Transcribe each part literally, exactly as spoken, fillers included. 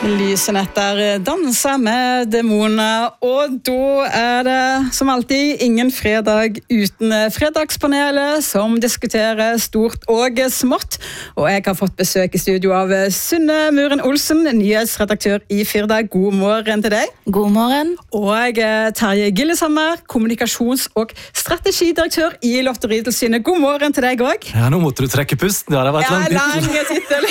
Lysenetter danser med demoner, og da er det som alltid ingen fredag uten fredagspanelet som diskuterer stort og smått. Og jeg har fått besøk i studio av Synne Muren Olsen, nyhetsredaktør i Firda. God morgen til deg. God morgen. Og Terje Gillesammer, kommunikasjons- og strategidirektør i Lotteritilsynet. God morgen til deg også. Ja, nå måtte du trekke pusten. Ja, det har vært ja, lang lang titel.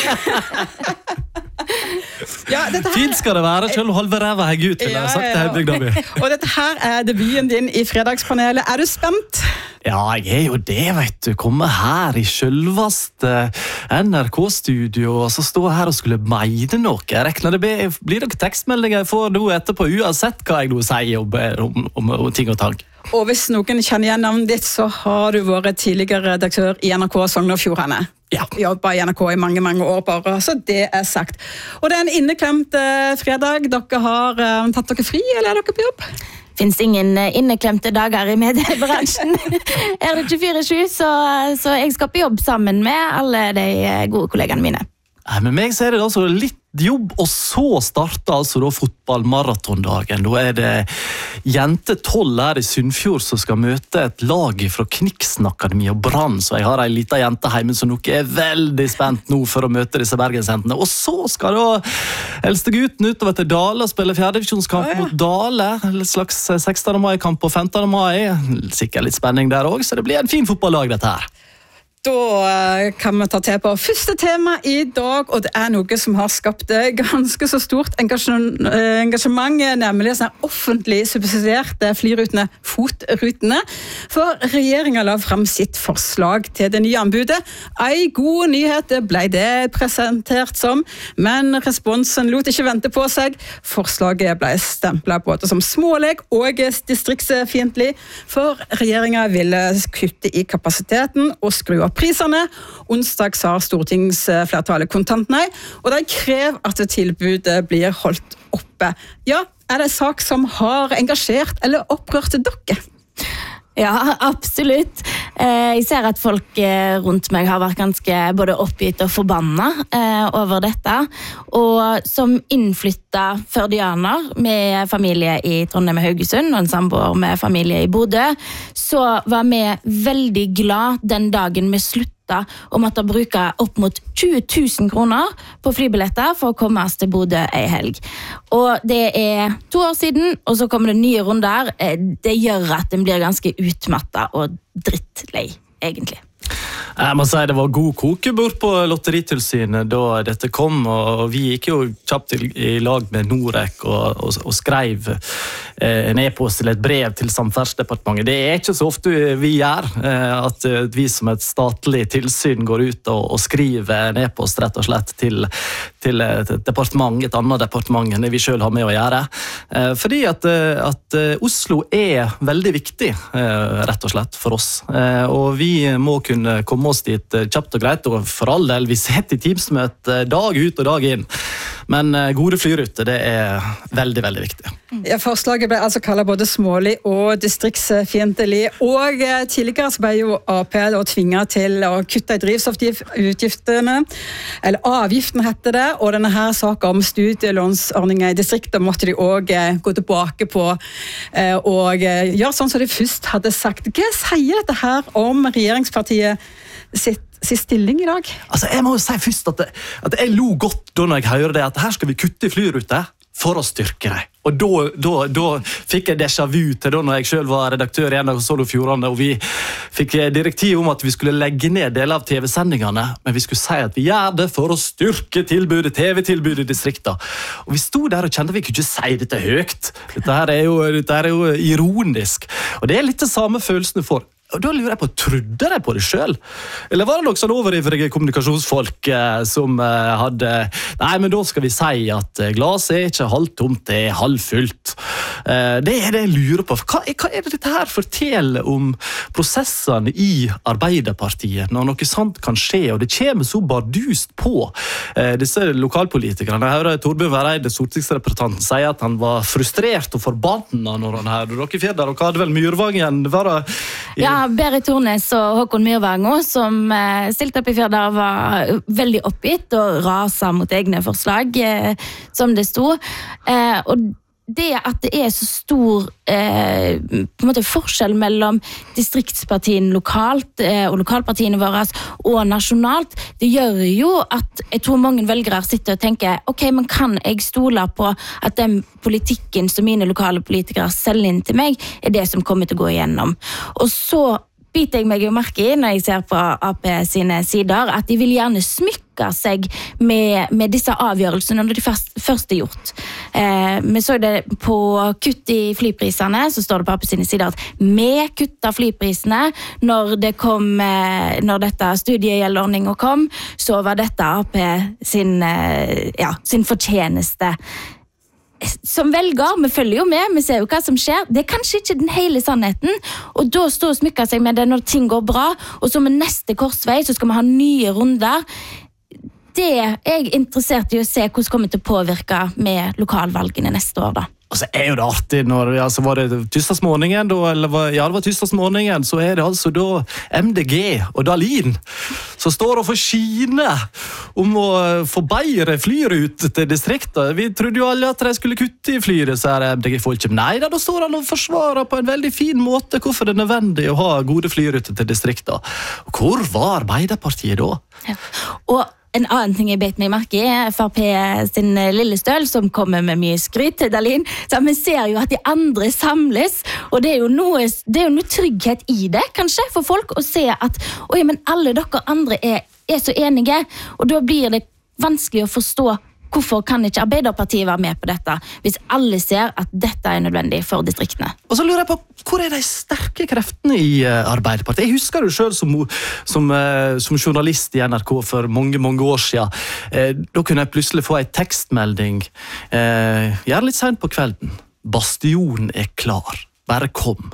Ja, dette her... Fint skal det være, selv om halve ræva hegg ut, vil jeg ha sagt det her bygda mi. Og dette her er debuten din i fredagspanelet. Er du spent? Ja, jeg er jo det, vet du. Komme her i selveste N R K-studio, og så stå her og skulle meine noe. Jeg rekner det blir, blir noen tekstmeldinger jeg får nå etterpå, uansett hva jeg nå sier om, om, om, om ting og tang. Og hvis noen kjenner igjen navnet ditt, så har du vært tidligere redaktør i N R K Sogn og Fjordane. Ja. Jobbet i N R K i mange, mange år bare, så det er sagt. Og det er en inneklemt eh, fredag. Dere har eh, tatt dere fri, eller er dere på jobb? Finns ingen inneklemte dager i mediebransjen. Er det tjuefire sju, så, så jeg skal på jobb sammen med alle de gode kollegene mine. Nei, men meg så er det altså litt jobb, og så starter altså da fotballmaratondagen. Da er det jente tolv her i Sunnfjord som skal møte et lag fra Kniksen Akademi og Brann, så jeg har en liten jente hjemme som nok er veldig spent nå for å møte disse bergensjentene. Og så skal da eldste gutten utover til Dale og spille fjerdedivisjonskamp oh, ja. mot Dale, en slags sekstende mai-kamp på femtende mai. Sikkert litt spenning der også, så det blir en fin fotballag dette her. Da kan vi ta til på første tema i dag, og det er noe som har skapt ganske så stort engasjement, nemlig sånn offentlig subsidierte flyrutene, fotrutene. For regjeringen la frem sitt forslag til det nye anbudet. En god nyhet ble det presentert som, men responsen lot ikke vente på seg. Forslaget ble stemplet både som smålig og distriktsfiendtlig, for regjeringen ville kutte i kapasiteten og skru opp prisene. Onsdag sa stortingsflertallet kontant nei, og de krever at tilbudet blir holdt oppe. Ja, er det en sak som har engasjert eller opprørt dere? Ja, absolutt. Jeg ser at folk rundt meg har vært ganske både oppgitt og forbannet over dette. Og som innflyttet førdianer med familie i Trondheim og Haugesund og en samboer med familie i Bodø, så var vi veldig glad den dagen vi sluttet og måtte bruke opp mot tjue tusen kroner på flybilletter for å komme oss til Bodø en helg. Og det er to år siden, og så kommer det nye runder. Det gjør at den blir ganske utmattet og drittlei, egentlig. Jeg må si det var god kokebord på Lotteritilsynet da dette kom, og vi gikk jo kjapt i, i lag med Norek og, og, og skrev eh, en e-post til et brev til Samferdselsdepartementet. Det er ikke så ofte vi gjør, eh, at vi som et statlig tilsyn går ut og, og skriver en e-post rett og slett til, til et departement, et annet departement enn det vi selv har med å gjøre. Eh, fordi at, at Oslo er veldig viktig, eh, rett og slett, for oss. Eh, og vi må kunne komme oss dit kjapt og greit, og for all del, vi sitter i Teams-møte dag ut og dag inn. Men gode flyruter, det er veldig, veldig viktig. Ja, forslaget ble altså kallet både smålig og distriktsfiendtlig, og tidligere så ble jo A P tvinget til å kutte i drivstoffutgiftene, eller avgiften heter det, og denne her saken om studielånsordninger i distriktet måtte de også gå tilbake på og gjøre sånn som de først hadde sagt. Hva sier dette her om regjeringspartiet sitt sin stilling i dag? Altså, jeg må jo si først at, det, at jeg lo godt da når jeg hører det, at her skal vi kutte i flyrute for å styrke det. Og da, da, da fikk jeg déjà vu til da når jeg selv var redaktør i N R K Sogn og Fjordane, og vi fikk direktiv om at vi skulle legge ned deler av T V-sendingene, men vi skulle si at vi gjør det for å styrke tilbudet, T V-tilbudet i distrikta. Og vi sto der og kjente at vi kunne ikke si dette høyt. Dette her er jo, dette her er jo ironisk. Og det er litt det samme følelsen du får. Og da lurer jeg på, trodde jeg på det selv? Eller var det nok sånn overivrige kommunikasjonsfolk eh, som eh, hadde, nei, men da skal vi si at glaset er ikke halvtomt, det er halvfullt. Det er det jeg lurer på. Hva er, hva er det dette her forteller om prosessene i Arbeiderpartiet, når noe sånt kan skje, og det kommer så bardust på disse lokalpolitikerne? Jeg hører Torbjørn Vereide, stortingsrepresentanten, sier at han var frustrert og forbannet når han hørte dere i Firda. Dere hadde vel Myrvangen? I... Ja, Berit Tornes og Håkon Myrvang, som stilte opp i Firda, var veldig oppgitt og rasa mot egne forslag, som det sto. Og det at det er så stor eh, på en måte forskjell mellom distriktspartiene lokalt eh, og lokalpartiene våre og nasjonalt, det gjør jo at jeg tror mange velgere sitter og tenker, ok, men kan jeg stole på at den politikken som mine lokale politikere selger inn til meg, er det som kommer til å gå igjennom. Og så biter jeg meg jo merke i når jeg ser på A P sine sider, at de vil gjerne smykke seg med, med disse avgjørelsene når de først, først er gjort. Eh, vi så det på kutt i flyprisene, så står det på A P sine sider at vi kuttet flyprisene når, det kom, eh, når dette studiegjeldordningen kom, så var dette A P sin, eh, ja, sin fortjeneste. Som velger, vi følger jo med, vi ser jo hva som skjer. Det er kanskje ikke den hele sannheten, og da står og smykker seg med det når ting går bra, og så med neste korsvei så skal vi ha nye runder. Det er jeg interessert i å se hvordan kommer til å påvirke med lokalvalgene neste år da. Og så er jo det artig når, altså var det tirsdagsmorgenen da, eller var, ja det var tirsdagsmorgenen, så er det altså da M D G og Dahlin som står og får skine om å få bedre flyrute til distriktet. Vi trodde jo alle at de skulle kutte i flyret, så er M D G-folk. Nei da, da står han og forsvarer på en veldig fin måte hvorfor det er nødvendig å ha gode flyrute til distriktet. Hvor var Arbeiderpartiet da? Ja. Og en annen ting jeg bet meg merke i, F R P sin lille støl, som kommer med mye skryt til Dahlin, så vi ser jo at de andre samles, og det er jo noe, det er jo noe trygghet i det, kanskje, for folk å se at, oi, men alle dere andre er, er så enige, og da blir det vanskelig å forstå hvorfor kan ikke Arbeiderpartiet være med på dette, hvis alle ser at dette er nødvendig for distriktene. Og så lurer jeg på, hvor er de sterke kreftene i Arbeiderpartiet? Jeg husker det selv som, som, som journalist i N R K for mange, mange år siden. Da kunne jeg plutselig få en tekstmelding, gjerne litt sent på kvelden. Bastionen er klar, bare kom.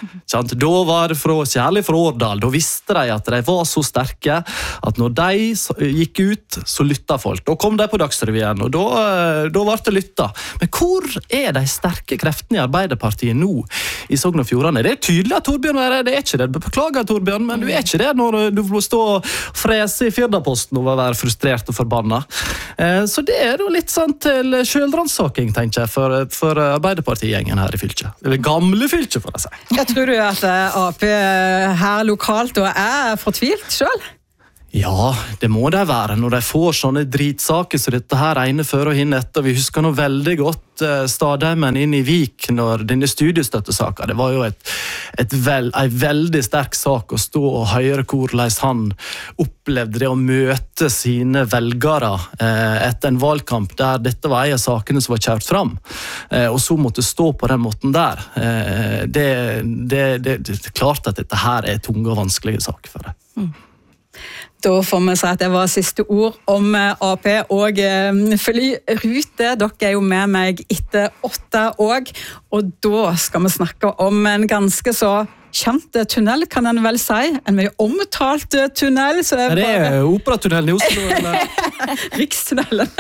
Da var det fra, særlig fra Årdal, da visste de at de var så sterke at når de gikk ut, så lyttet folk. Da kom de på Dagsrevyen, og da, da var det lyttet. Men hvor er de sterke kreftene i Arbeiderpartiet nå i Sogn og Fjordane? Det er tydelig at Torbjørn er det, er ikke det. Beklager Torbjørn, men du er ikke det når du må stå og frese i Firdaposten og være frustrert og forbannet. Så det er jo litt sånn til selvransaking, tenker jeg, for, for Arbeiderpartiet-gjengen her i fylket. Eller gamle fylket, for å si. Jeg tror du at A P her lokalt og er fortvilt selv? Ja, det må det være når de får sånne dritsaker så dette her ene før og hinne etter. Vi husker nå veldig godt uh, Stadheimen inn i Vik når denne studiestøttesaken. Det var jo et, et vel, en veldig sterk sak å stå og høre hvordan han opplevde det å møte sine velgere uh, etter en valgkamp der dette var en av sakene som var kjørt fram. Uh, og så måtte stå på den måten der. Uh, det, det, det, det er klart at dette her er tunge og vanskelige saker for det. Mm. Da får vi si at det var siste ord om A P og flyrute. Dere er jo med meg etter åtte år, og da skal vi snakke om en ganske så kjent tunnel, kan en vel si. En mye omtalt tunnel. Så er det er bare... Operatunnelen i Oslo, eller? Rikstunnelen.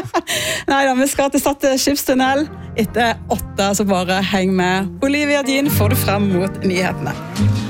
Nei da, vi skal til Stad skipstunnel etter åtte, så bare heng med. Olivia Dean får du frem mot nyhetene.